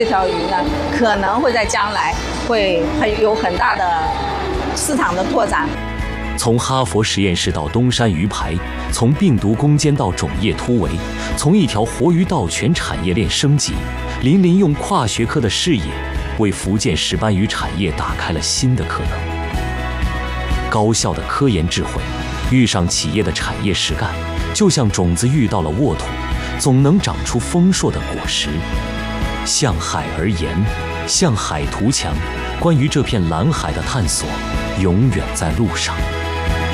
这条鱼呢，可能会在将来会有很大的市场的拓展。 从哈佛实验室到东山鱼排，从病毒攻坚到种业突围，从一条活鱼到全产业链升级，林林用跨学科的视野，为福建石斑鱼产业打开了新的可能。高效的科研智慧遇上企业的产业实干，就像种子遇到了沃土，总能长出丰硕的果实。向海而言，向海图强。关于这片蓝海的探索，永远在路上。